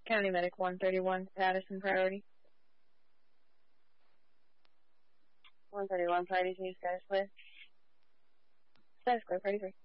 County Medic 131, Addison priority. 131, priority, can you status clear? Status clear, priority 3.